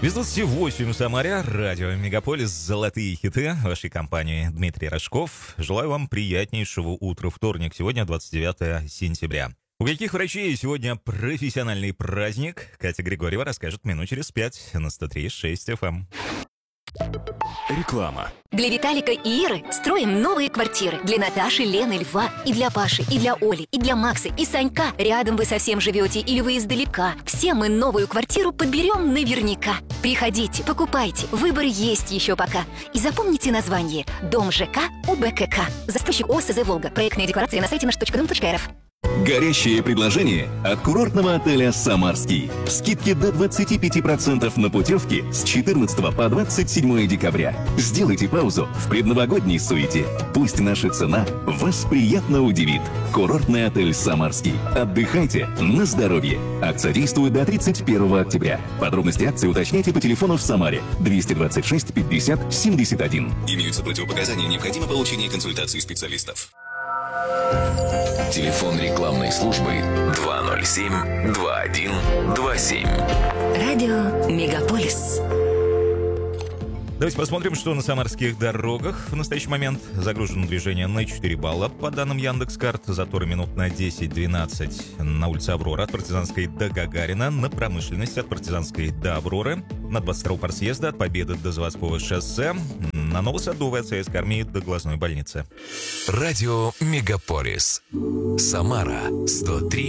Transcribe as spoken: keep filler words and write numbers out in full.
Без двадцати восемь в Самаре, радио Мегаполис, золотые хиты вашей компании. Дмитрий Рожков. Желаю вам приятнейшего утра. Вторник, сегодня двадцать девятое сентября. У каких врачей сегодня профессиональный праздник? Катя Григорьева расскажет минут через пять на сто три и шесть эф эм. Реклама. Для Виталика и Иры строим новые квартиры. Для Наташи, Лены, Льва, и для Паши, и для Оли, и для Макса, и Санька. Рядом вы совсем живете или вы издалека. Все мы новую квартиру подберем наверняка. Приходите, покупайте, выбор есть еще пока. И запомните название: Дом ЖК УБКК. Застройщик ОСЗ «Волга». Проектная декларация на сайте наш точка дом точка эр эф. Горящее предложение от курортного отеля «Самарский». Скидки до двадцати пяти процентов на путевки с четырнадцатого по двадцать седьмое декабря. Сделайте паузу в предновогодней суете. Пусть наша цена вас приятно удивит. Курортный отель «Самарский». Отдыхайте на здоровье. Акция действует до тридцать первого октября. Подробности акции уточняйте по телефону в Самаре двести двадцать шесть пятьдесят семьдесят один. Имеются противопоказания, необходимо получение консультации специалистов. Телефон рекламной службы два ноль семь два один два семь. Радио Мегаполис. Давайте посмотрим, что на самарских дорогах в настоящий момент. Загружено движение на четыре балла, по данным Яндекс.Карт. Заторы минут на десять-двенадцать на улице Аврора от Партизанской до Гагарина, на Промышленность от Партизанской до Авроры, на двадцать втором парсъезда от Победы до Заводского шоссе, на Новосадовой от Советской армии до Глазной больницы. Радио Мегаполис. Самара сто три